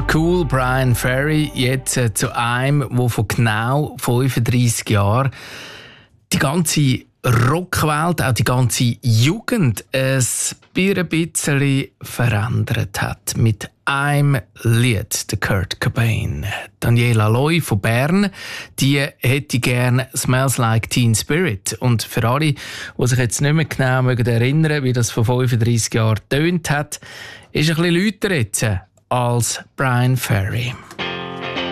Cool Bryan Ferry, jetzt zu einem, der vor genau 35 Jahren die ganze Rockwelt, auch die ganze Jugend ein bisschen verändert hat. Mit einem Lied, der Kurt Cobain. Daniela Loy von Bern, die hätte gerne «Smells Like Teen Spirit». Und für alle, die sich jetzt nicht mehr genau erinnern mögen, wie das vor 35 Jahren getönt hat, ist ein bisschen lauter jetzt als Bryan Ferry.